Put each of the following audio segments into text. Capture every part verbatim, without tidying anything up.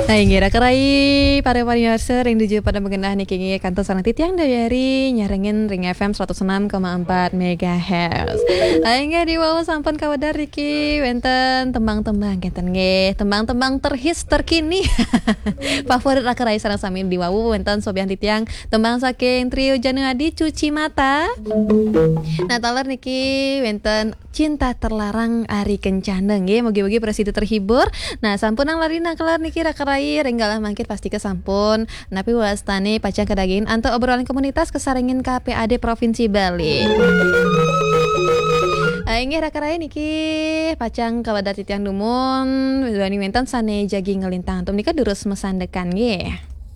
Ay ngira kerai para pariarsa ring duju pada mengenah niki kantor sarang titiang dari nyarengin Ring F M seratus enam koma empat megahertz. Ay ngira di wawo sampun kawadar iki wenten tembang-tembang kenten nggih, tembang-tembang terhits terkini. Favorit kerai sarang sami di wawo wenten sobian titiang tembang saking trio Januadi Cuci Mata. Nah taler niki wenten Cinta Terlarang Ari Kencana nggih, mugi-mugi presiden terhibur. Nah sampun ang larina kelar niki kerai renggalah mangkit pasti kesampun napi wastani pacang kedaging anto obrolan komunitas kesarengin K P A D Provinsi Bali. Inggih rakarai niki pacang kawadar titiang dumun wani mentan sane jagi ngelintang tum nika durus mesandekan nggih.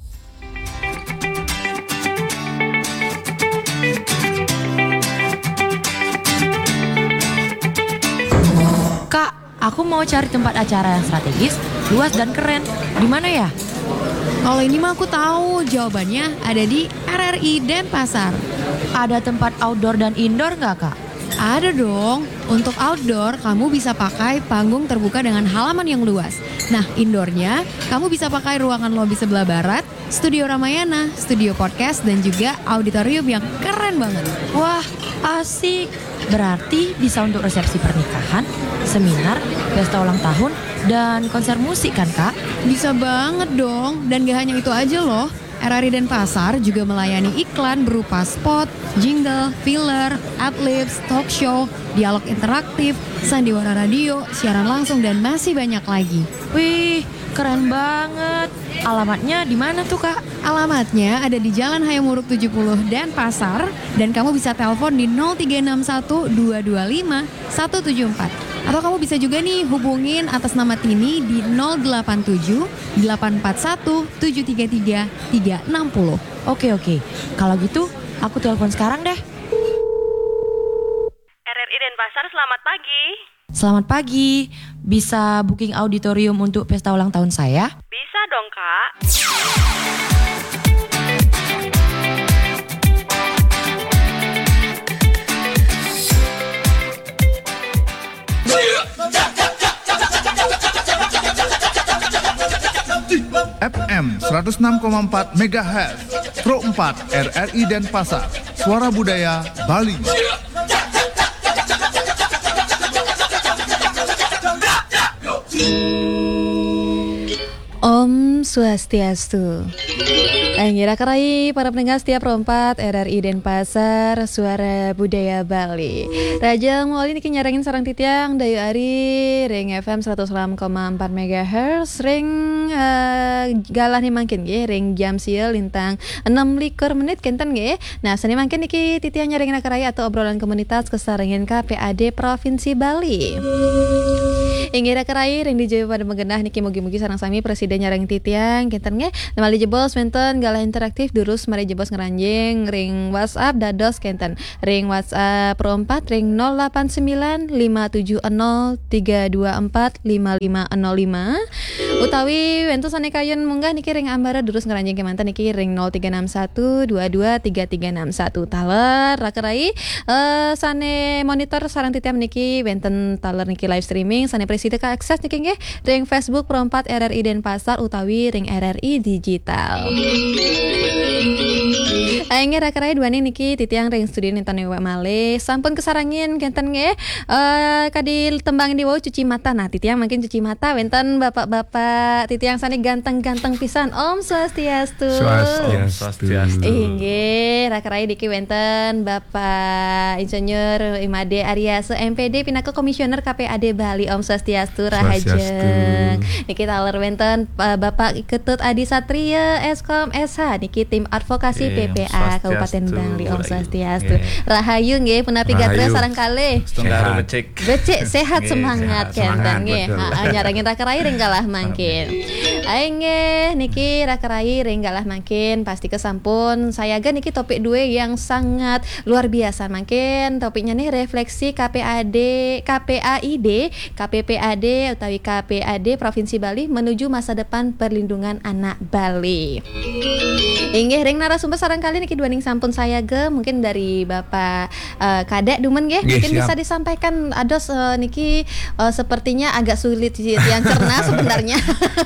Kak, aku mau cari tempat acara yang strategis, luas dan keren. Di mana ya? Kalau ini mah aku tahu jawabannya ada di R R I Denpasar. Ada tempat outdoor dan indoor nggak, Kak? Ada dong. Untuk outdoor, kamu bisa pakai panggung terbuka dengan halaman yang luas. Nah, indoornya, kamu bisa pakai ruangan lobi sebelah barat, studio Ramayana, studio podcast, dan juga auditorium yang keren banget. Wah, asik. Berarti bisa untuk resepsi pernikahan, seminar, pesta ulang tahun, dan konser musik kan, Kak? Bisa banget dong. Dan gak hanya itu aja loh. R R I Denpasar juga melayani iklan berupa spot, jingle, filler, adlibs, talk show, dialog interaktif, sandiwara radio, siaran langsung, dan masih banyak lagi. Wih, keren banget. Alamatnya di mana tuh, Kak? Alamatnya ada di Jalan Hayamuruk tujuh puluh Denpasar dan kamu bisa telepon di nol tiga enam satu dua dua lima satu tujuh empat. Atau kamu bisa juga nih hubungin atas nama Tini di nol delapan tujuh delapan empat satu tujuh tiga tiga tiga enam nol. Oke oke, kalau gitu aku telepon sekarang deh. R R I Denpasar, selamat pagi. Selamat pagi, bisa booking auditorium untuk pesta ulang tahun saya? Bisa dong, Kak. F M seratus enam koma empat megahertz Pro empat R R I Denpasar, Suara Budaya Bali. Om Swastiastu. Ngira kerai para pendengar setiap rompat R R I Denpasar, Suara Budaya Bali. Raja Muali niki nyarangin sarang titiang dayu ari Ring F M seratus enam koma empat megahertz ring uh, galah nih mangkin nggih ring jam sieu lintang enam likur menit kenten nggih. Nah, seni mangkin niki titiang nyarangin kerai atau obrolan komunitas kesarengin K P A D Provinsi Bali. Ingira kerai ring dijeuh pada mengenah niki mugi-mugi sareng sami presiden nyarang titiang kenten nggih. Namali jebol menten galah interaktif durus mari jebos ngeranjing ring WhatsApp dados kenten ring WhatsApp Pro empat ring nol delapan sembilan lima tujuh nol tiga dua empat lima lima nol lima utawi wentu sane kayun munggah niki ring ambara durus ngeranjing kemanten niki ring nol tiga enam satu dua dua tiga tiga enam satu taler rakerai uh, sane monitor sareng titiam niki wenten taler niki live streaming sane presiden ka akses niki nggih ring Facebook Pro empat R R I Denpasar utawi ring R R I digital. Aing rakerai duani niki titiang ring studio nintan Ewa Male sampun kesarangin kenten nggih uh, kadi tembang di wau cuci mata. Nah titiang makin cuci mata wenten bapak-bapak titiang sane ganteng-ganteng pisan. Om Swastiastu. Swastiastu. Inggih rakerai diki wenten Bapak Insinyur Imade Aryase M P D Pinaka Komisioner K P A D Bali. Om Swastiastu rahajeng. Niki taler wenten uh, Bapak Ketut Adi Satria Eskom S H niki tim advokasi P P A Kabupaten Bali. Om Swastiastu. Rahayu nggih punapi gatra sareng kalih. Setengah becek. Becek sehat semangat kenten nggih. Heeh, Nyarangin rakerai ring galah mangkin. Aing nggih niki rakerai ring galah mangkin pasti kesampun. Saya ga niki topik dua yang sangat luar biasa mangkin. Topiknya nih refleksi K P A D K P A I D K P P A D utawi K P A D Provinsi Bali menuju masa depan perlindungan anak Bali. Inggih ring narasumber sareng kali niki duaning sampun saya ge mungkin dari Bapak uh, Kadek Dumen nggih mungkin siap. bisa disampaikan ados uh, niki uh, sepertinya agak sulit yang cerna sebenarnya ring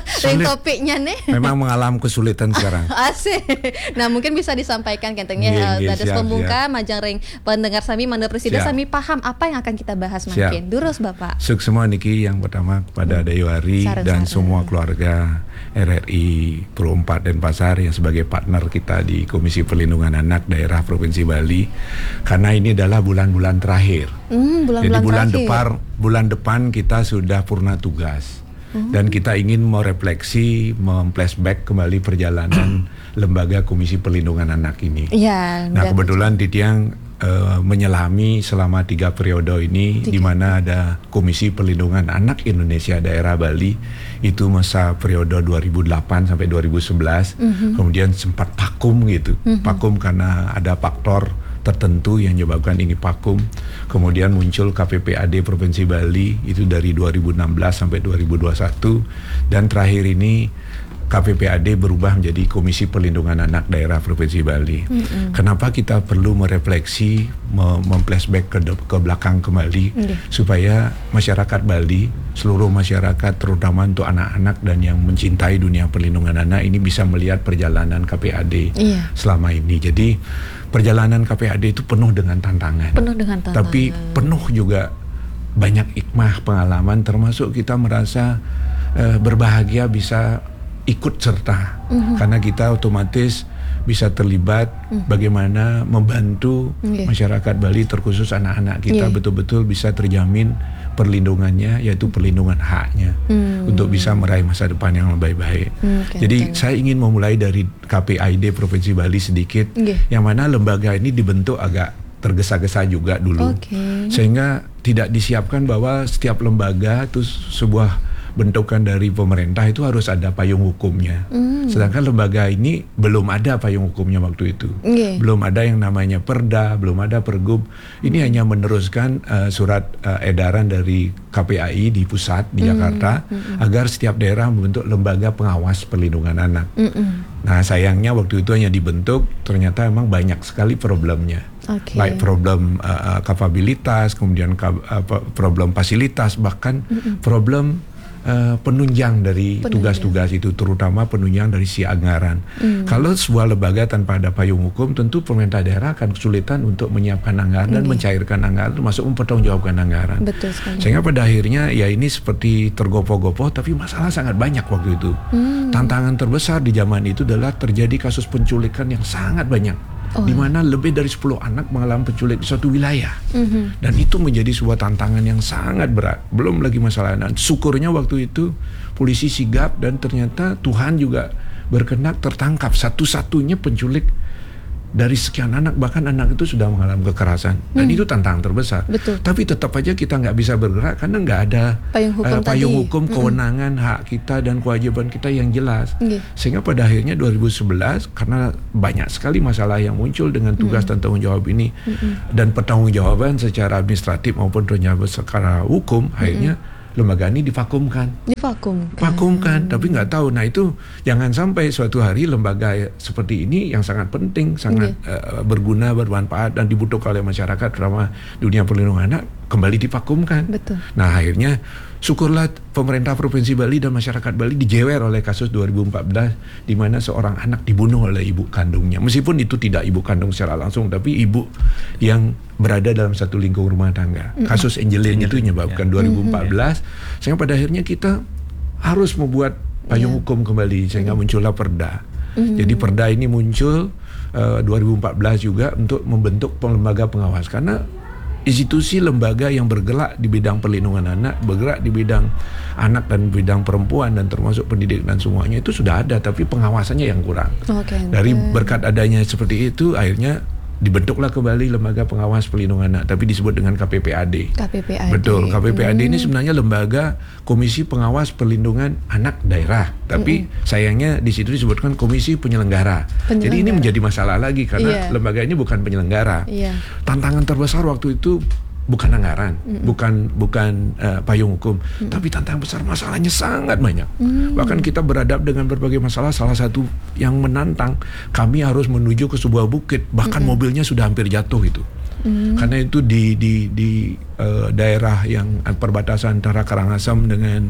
topiknya nih. Memang mengalami kesulitan sekarang. Asik. Nah mungkin bisa disampaikan kentengnya Nggih, uh, nggih, dados siap, pembuka majang ring pendengar sami manda presiden Siap. sami paham apa yang akan kita bahas Siap. makin. Durus Bapak. Suk semua niki yang pertama kepada Dayuari Sareng-sareng. dan semua keluarga R R I Pro empat Denpasar yang sebagai partner kita di Komisi Perlindungan Anak Daerah Provinsi Bali, karena ini adalah bulan-bulan terakhir. Hmm, bulan-bulan Jadi bulan terakhir. depan bulan depan kita sudah purna tugas. Dan kita ingin merefleksi, memflashback kembali perjalanan Lembaga Komisi Perlindungan Anak ini. Iya. Nah dan- kebetulan Titiang uh, menyelami selama tiga periode ini, Tiga. di mana ada Komisi Perlindungan Anak Indonesia Daerah Bali, itu masa periode dua ribu delapan sampai dua ribu sebelas, Mhm. kemudian sempat vakum gitu, vakum karena ada faktor tertentu yang menyebabkan ini vakum. Kemudian muncul K P P A D Provinsi Bali itu dari dua ribu enam belas sampai dua ribu dua puluh satu, dan terakhir ini K P P A D berubah menjadi Komisi Perlindungan Anak Daerah Provinsi Bali. Mm-hmm. Kenapa kita perlu merefleksi, mem- memflashback ke, de- ke belakang kembali, Iya. supaya masyarakat Bali, seluruh masyarakat terutama untuk anak-anak dan yang mencintai dunia perlindungan anak ini bisa melihat perjalanan K P A D Iya. selama ini. Jadi perjalanan K P A D itu penuh dengan tantangan. Penuh dengan tantangan. Tapi penuh juga banyak hikmah pengalaman, termasuk kita merasa eh, berbahagia bisa ikut serta, Mhm. karena kita otomatis bisa terlibat bagaimana membantu Nggih. masyarakat Bali, terkhusus anak-anak kita Nggih. betul-betul bisa terjamin perlindungannya, yaitu perlindungan haknya Hmm. untuk bisa meraih masa depan yang lebih baik. Hmm, oke, Jadi oke. saya ingin memulai dari K P A D Provinsi Bali sedikit, Nggih. yang mana lembaga ini dibentuk agak tergesa-gesa juga dulu, Oke. sehingga tidak disiapkan bahwa setiap lembaga itu sebuah bentukan dari pemerintah itu harus ada payung hukumnya. Hmm. Sedangkan lembaga ini belum ada payung hukumnya waktu itu. Nggih. Belum ada yang namanya perda, belum ada pergub. Ini hanya meneruskan uh, surat uh, edaran dari K P A I di pusat di Jakarta, agar setiap daerah membentuk lembaga pengawas perlindungan anak. Mm-mm. Nah sayangnya waktu itu hanya dibentuk, ternyata memang banyak sekali problemnya. Oke. Baik problem uh, uh, kapabilitas, kemudian ka- uh, pe- problem fasilitas, bahkan problem uh, penunjang dari Penunjang. tugas-tugas itu, terutama penunjang dari si anggaran. Kalau sebuah lembaga tanpa ada payung hukum, tentu pemerintah daerah akan kesulitan untuk menyiapkan anggaran dan Oke. mencairkan anggaran, termasuk mempertanggungjawabkan anggaran. Betul sekali. Sehingga pada akhirnya ya ini seperti tergopoh-gopoh, tapi masalah sangat banyak waktu itu. Hmm. Tantangan terbesar di zaman itu adalah terjadi kasus penculikan yang sangat banyak, Oh. di mana lebih dari sepuluh anak mengalami penculik di suatu wilayah. Mhm. Dan itu menjadi sebuah tantangan yang sangat berat. Belum lagi masalah, dan syukurnya waktu itu polisi sigap, dan ternyata Tuhan juga berkehendak tertangkap satu-satunya penculik dari sekian anak, bahkan anak itu sudah mengalami kekerasan, dan itu tantangan terbesar. Betul. Tapi tetap aja kita nggak bisa bergerak karena nggak ada Payung hukum eh, payung tadi. hukum, kewenangan, hak kita dan kewajiban kita yang jelas. Nggih. Sehingga pada akhirnya dua ribu sebelas, karena banyak sekali masalah yang muncul dengan tugas dan tanggung jawab ini, dan pertanggungjawaban secara administratif maupun pertanggungjawaban secara hukum, akhirnya lembaga ini divakumkan. Divakum. Vakumkan, tapi nggak tahu. Nah itu jangan sampai suatu hari lembaga seperti ini yang sangat penting, sangat uh, berguna, bermanfaat dan dibutuhkan oleh masyarakat, terutama dunia perlindungan anak, kembali divakumkan. Betul. Nah akhirnya syukurlah pemerintah Provinsi Bali dan masyarakat Bali dijewer oleh kasus dua ribu empat belas, di mana seorang anak dibunuh oleh ibu kandungnya. Meskipun itu tidak ibu kandung secara langsung, tapi ibu yang berada dalam satu lingkup rumah tangga. Kasus Angelin itu menyebabkan dua ribu empat belas, sehingga pada akhirnya kita harus membuat payung hukum kembali, sehingga muncullah perda. Jadi perda ini muncul uh, dua ribu empat belas juga untuk membentuk lembaga pengawas, karena institusi lembaga yang bergerak di bidang perlindungan anak, bergerak di bidang anak dan bidang perempuan dan termasuk pendidik dan semuanya itu sudah ada, tapi pengawasannya yang kurang. Oke. Dari berkat adanya seperti itu, akhirnya dibentuklah kembali lembaga pengawas perlindungan anak, tapi disebut dengan K P P A D. K P P A D. Betul, K P P A D ini sebenarnya lembaga Komisi Pengawas Perlindungan Anak Daerah, tapi sayangnya di situ disebutkan Komisi Penyelenggara. Jadi ini Penyelenggara. menjadi masalah lagi karena Iya. lembaga ini bukan penyelenggara. Iya. Tantangan terbesar waktu itu bukan anggaran, bukan bukan uh, payung hukum, tapi tantangan besar, masalahnya sangat banyak. Bahkan kita beradab dengan berbagai masalah. Salah satu yang menantang, kami harus menuju ke sebuah bukit, bahkan mobilnya sudah hampir jatuh itu. Karena itu di di di uh, daerah yang perbatasan antara Karangasem dengan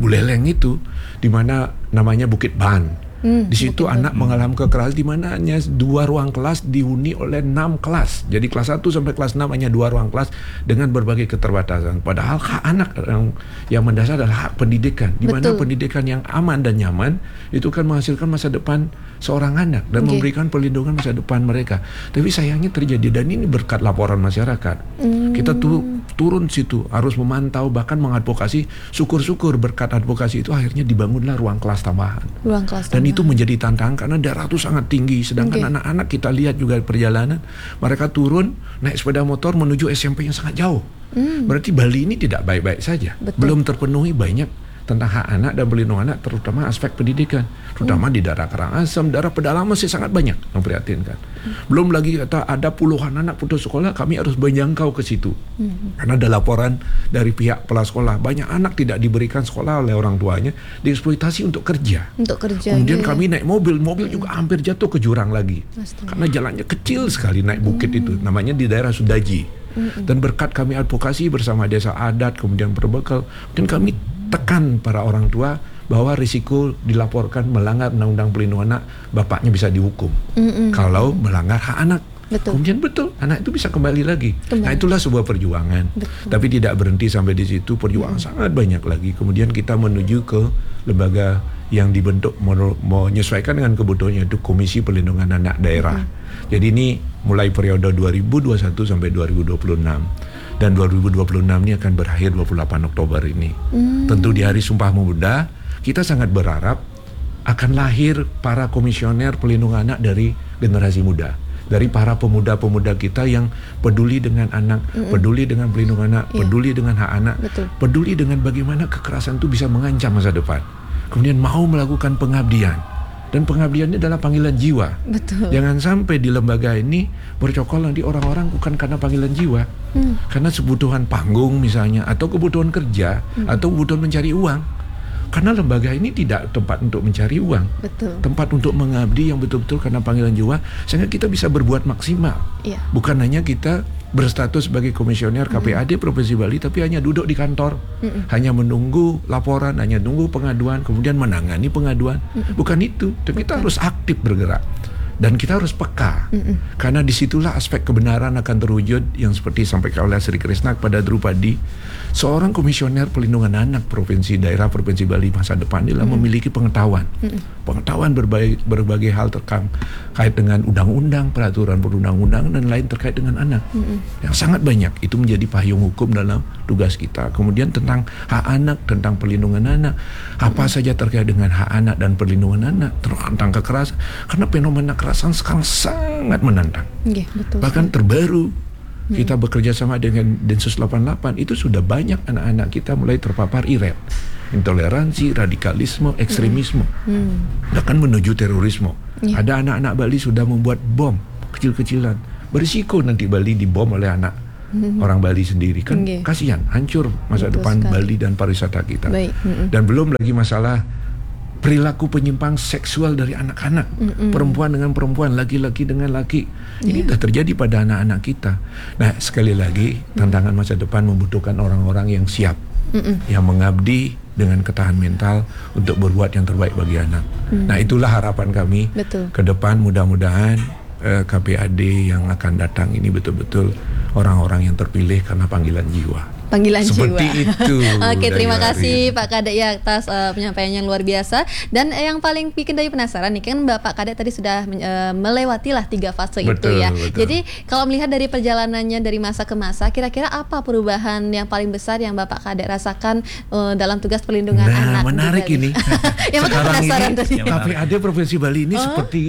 Buleleng itu, di mana namanya Bukit Ban. Hmm, di situ Bukit anak mengalami kekerasan di mana hanya dua ruang kelas dihuni oleh enam kelas. Jadi kelas satu sampai kelas enam hanya dua ruang kelas dengan berbagai keterbatasan. Padahal hak anak yang, yang mendasar adalah hak pendidikan. Di mana Betul. pendidikan yang aman dan nyaman itu kan menghasilkan masa depan seorang anak dan Okay. memberikan perlindungan masa depan mereka. Tapi sayangnya terjadi, dan ini berkat laporan masyarakat. Hmm. Kita tu, turun situ harus memantau, bahkan mengadvokasi. Syukur-syukur berkat advokasi itu akhirnya dibangunlah ruang kelas tambahan. Ruang kelas Dan tambahan. itu menjadi tantangan karena daerah itu sangat tinggi. Sedangkan Okay. anak-anak kita lihat juga perjalanan, mereka turun naik sepeda motor menuju S M P yang sangat jauh. Hmm. Berarti Bali ini tidak baik-baik saja. Betul. Belum terpenuhi banyak tentang hak anak dan perlindungan anak, terutama aspek pendidikan. Terutama Hmm. di daerah Karangasem, daerah pedalaman masih sangat banyak memprihatinkan. Belum lagi kata ada puluhan anak putus sekolah, kami harus menjangkau ke situ. Hmm. Karena ada laporan dari pihak kepala sekolah, banyak anak tidak diberikan sekolah oleh orang tuanya, dieksploitasi untuk kerja. Untuk kerja. Kemudian iya, kami iya. naik mobil, mobil juga hampir jatuh ke jurang lagi. Astaga. Karena jalannya kecil sekali naik bukit itu, namanya di daerah Sudaji. Dan berkat kami advokasi bersama desa adat, kemudian berbekal, dan kami tekan para orang tua bahwa risiko dilaporkan melanggar undang-undang perlindungan anak, bapaknya bisa dihukum. Mm-mm. Kalau melanggar hak anak. Betul. Kemudian betul, anak itu bisa kembali lagi. Kembali. Nah, itulah sebuah perjuangan. Betul. Tapi tidak berhenti sampai di situ, perjuangan sangat banyak lagi. Kemudian kita menuju ke lembaga yang dibentuk meno- menyesuaikan dengan kebutuhannya, itu Komisi Perlindungan Anak Daerah. Jadi ini mulai periode dua ribu dua puluh satu sampai dua ribu dua puluh enam. Dan dua ribu dua puluh enam ini akan berakhir dua puluh delapan Oktober ini. Tentu di hari Sumpah Pemuda, kita sangat berharap akan lahir para komisioner perlindungan anak dari generasi muda. Dari para pemuda-pemuda kita yang peduli dengan anak, peduli dengan perlindungan anak, Iya. peduli dengan hak anak, Betul. peduli dengan bagaimana kekerasan itu bisa mengancam masa depan. Kemudian mau melakukan pengabdian. Dan pengabdiannya adalah panggilan jiwa. Betul. Jangan sampai di lembaga ini bercokol nanti orang-orang bukan karena panggilan jiwa. Hmm. Karena kebutuhan panggung misalnya, atau kebutuhan kerja, atau kebutuhan mencari uang. Karena lembaga ini tidak tempat untuk mencari uang. Betul. Tempat untuk mengabdi yang betul-betul karena panggilan jiwa, sehingga kita bisa berbuat maksimal. Iya. Bukan hanya kita berstatus sebagai komisioner K P A D Provinsi Bali, tapi hanya duduk di kantor, hanya menunggu laporan, hanya menunggu pengaduan, kemudian menangani pengaduan. Bukan itu, tapi kita harus aktif bergerak. Dan kita harus peka, karena disitulah aspek kebenaran akan terwujud, yang seperti disampaikan oleh Sri Krishna kepada Drupadi. Seorang komisioner perlindungan anak provinsi daerah Provinsi Bali masa depan adalah memiliki pengetahuan, pengetahuan berbagai, berbagai hal terkait kait dengan undang-undang, peraturan perundang-undangan dan lain terkait dengan anak, yang sangat banyak. Itu menjadi payung hukum dalam tugas kita. Kemudian tentang hak anak, tentang perlindungan anak, apa saja terkait dengan hak anak dan perlindungan anak, tentang kekerasan, karena fenomena kekerasan sekarang sangat menantang. Iya, betul. Bahkan terbaru kita bekerja sama dengan Densus delapan puluh delapan, itu sudah banyak anak-anak kita mulai terpapar I R E T, intoleransi, radikalisme, ekstremisme, bahkan menuju terorisme. Iya. Ada anak-anak Bali sudah membuat bom kecil-kecilan, berisiko nanti Bali dibom oleh anak orang Bali sendiri, kan Iya. kasihan, hancur masa Betul depan sekali. Bali dan pariwisata kita. Baik. Mm-mm. Dan belum lagi masalah perilaku penyimpang seksual dari anak-anak, perempuan dengan perempuan, laki-laki dengan laki. Ini sudah terjadi pada anak-anak kita. Nah, sekali lagi, tantangan masa depan membutuhkan orang-orang yang siap, yang mengabdi dengan ketahanan mental untuk berbuat yang terbaik bagi anak. Nah, itulah harapan kami Betul. ke depan. Mudah-mudahan eh, K P A D yang akan datang ini betul-betul orang-orang yang terpilih karena panggilan jiwa. Panggilan Seperti jiwa. itu. Oke, terima dari kasih Ari. Pak Kadek ya atas uh, penyampaian yang luar biasa. Dan eh, yang paling bikin Dayu penasaran nih, kan Bapak Kadek tadi sudah uh, melewati lah tiga fase Betul, itu ya. betul. Jadi kalau melihat dari perjalanannya dari masa ke masa, kira-kira apa perubahan yang paling besar yang Bapak Kadek rasakan uh, dalam tugas perlindungan Nah, anak? menarik di Bali? ini. Yang betul Sekarang penasaran ini tadi. K P A D Provinsi Bali ini seperti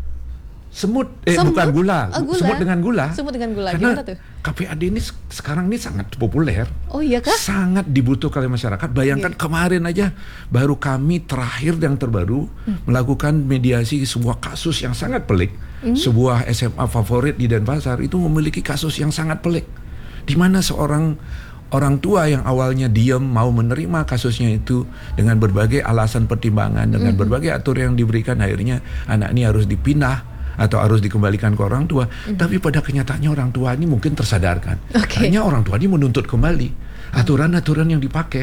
semut, eh Semut? bukan gula, Oh, gula. semut dengan gula. Semut dengan gula. Karena Gimana tuh? K P A D ini se- sekarang ini sangat populer, Oh iya kah? sangat dibutuhkan oleh masyarakat. Bayangkan kemarin aja baru kami terakhir yang terbaru Hmm. melakukan mediasi sebuah kasus yang sangat pelik. Sebuah S M A favorit di Denpasar itu memiliki kasus yang sangat pelik, di mana seorang orang tua yang awalnya diam mau menerima kasusnya itu dengan berbagai alasan pertimbangan, dengan berbagai aturan yang diberikan, akhirnya anak ini harus dipindah atau harus dikembalikan ke orang tua. Tapi pada kenyataannya orang tua ini mungkin tersadarkan. Oke. Hanya orang tua ini menuntut kembali aturan-aturan yang dipakai.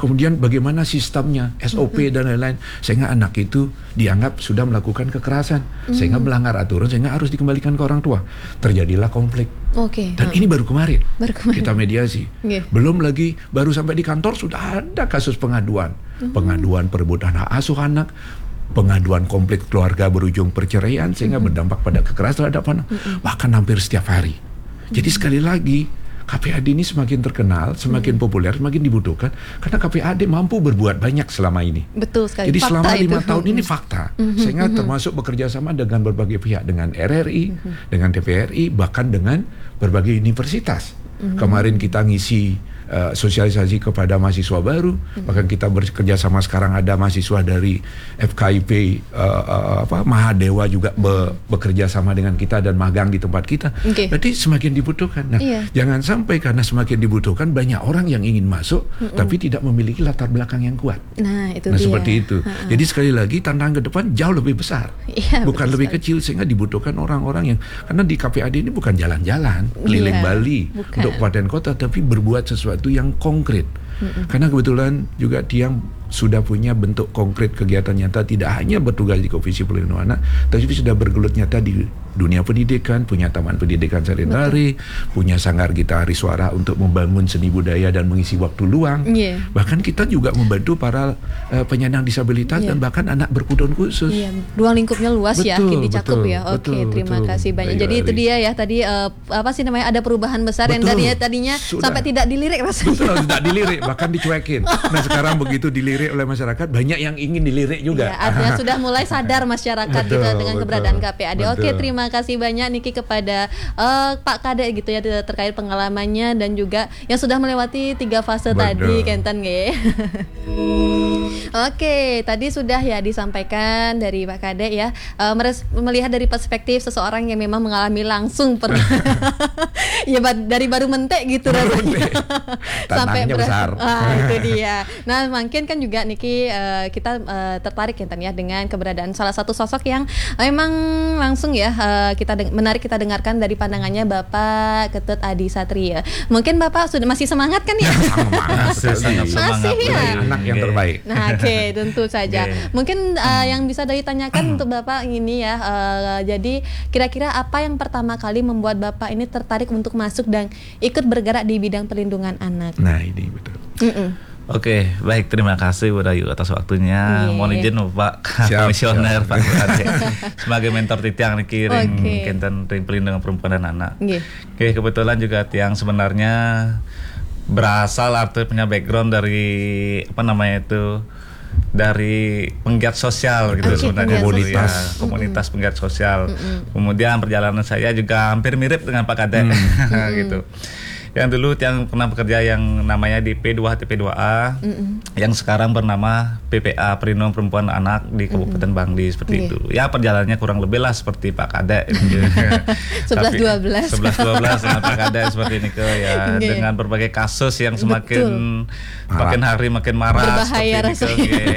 kemudian bagaimana sistemnya, S O P dan lain-lain, sehingga anak itu dianggap sudah melakukan kekerasan, sehingga melanggar aturan, sehingga harus dikembalikan ke orang tua. Terjadilah konflik. Oke. Dan ini baru kemarin, Baru kemarin. kita mediasi. Nggih. Belum lagi baru sampai di kantor sudah ada kasus pengaduan, pengaduan perebutan hak asuh anak, pengaduan konflik keluarga berujung perceraian sehingga berdampak pada kekerasan terhadap anak, bahkan hampir setiap hari. Jadi sekali lagi K P A D ini semakin terkenal, semakin populer, semakin dibutuhkan karena K P A D mampu berbuat banyak selama ini. Betul sekali. Jadi Fakta selama itu. lima tahun ini fakta, sehingga termasuk bekerja sama dengan berbagai pihak, dengan R R I, dengan T V R I, bahkan dengan berbagai universitas. Kemarin kita ngisi uh, sosialisasi kepada mahasiswa baru, bahkan kita bekerja sama sekarang ada mahasiswa dari F K I P uh, uh, apa Mahadewa juga be, bekerja sama dengan kita dan magang di tempat kita. Oke. Berarti semakin dibutuhkan. Nah, Iya. jangan sampai karena semakin dibutuhkan banyak orang yang ingin masuk tapi tidak memiliki latar belakang yang kuat. Nah, itu Nah dia. seperti itu. Jadi sekali lagi tantangan ke depan jauh lebih besar, Iya, bukan betul lebih sekali. kecil, sehingga dibutuhkan orang-orang yang, karena di K P A D ini bukan jalan-jalan keliling Iya, Bali bukan. untuk kabupaten kota, tapi berbuat sesuatu yang konkret. Karena kebetulan juga Tiang sudah punya bentuk konkret kegiatan nyata, tidak hanya bertugas di Komisi Perlindungan Anak, tapi sudah bergelut nyata di dunia pendidikan, punya taman pendidikan Serendari, punya sanggar Gita Hari Suara untuk membangun seni budaya dan mengisi waktu luang. Iya. Bahkan kita juga membantu para uh, penyandang disabilitas Iya. dan bahkan anak berkebutuhan khusus. Iya, ruang lingkupnya luas ya, Betul, kini cakup betul, ya. Oke, betul, terima betul. kasih banyak. Baik, Jadi itu Ari. dia ya tadi eh, apa sih namanya ada perubahan besar yang Betul. tadinya tadinya Sudah. sampai tidak dilirik rasanya. Betul, tidak dilirik, bahkan dicuekin. Nah sekarang begitu dilirik oleh masyarakat, banyak yang ingin dilirik juga. Ya, artinya sudah mulai sadar masyarakat Betul, gitu dengan betul. keberadaan K P A D. Oke, Betul. terima kasih banyak Niki kepada eh, Pak Kadek gitu ya terkait pengalamannya dan juga yang sudah melewati tiga fase Betul. tadi Kenten nggih. Oke, tadi sudah ya disampaikan dari Pak Kadek ya eh, meres- melihat dari perspektif seseorang yang memang mengalami langsung per ya ba- dari baru mentek gitu Baru rasanya. mentek. Tantangannya beras- besar. Ah, itu dia. Nah, mungkin kan juga Niki eh, kita eh, tertarik ya Tan, ya dengan keberadaan salah satu sosok yang memang langsung ya eh, kita deng- menarik kita dengarkan dari pandangannya Bapak Ketut Adi Satria. Mungkin Bapak sudah masih semangat kan ya? Masih sangat semangat. Masih ya? Baik. Anak yang Oke. terbaik. Nah, oke, tentu saja. Oke. Mungkin uh, yang bisa dari tanyakan untuk Bapak ini ya. uh, jadi kira-kira apa yang pertama kali membuat Bapak ini tertarik untuk masuk dan ikut bergerak di bidang perlindungan anak? Nah ini betul. Mm-mm. Oke, baik, terima kasih Bu Dayu atas waktunya. Iya. Mohon izin Pak Siap, Komisioner siap. Pak Ade sebagai mentor Titiang niki ring Oke. Kenten ring pelindungan perempuan dan anak. Nggih. Oke, kebetulan juga Tiang sebenarnya berasal atau punya background dari apa namanya itu dari penggiat sosial gitu Oke, sebenarnya penggiat Bu, sosial. ya, komunitas penggiat sosial. Kemudian perjalanan saya juga hampir mirip dengan Pak Kadek gitu. Yang dulu yang pernah bekerja yang namanya di P dua H T P dua A, yang sekarang bernama P P A Perlindungan Perempuan Anak di Kabupaten Bangli seperti Iya. itu. Ya perjalanannya kurang lebih lah seperti Pak Kadek. sebelas dua belas. sebelas dua belas dengan Pak Kadek seperti ini ke ya Oke. dengan berbagai kasus yang semakin Betul. makin hari makin marah Berbahaya seperti ini ke, rasanya. oke.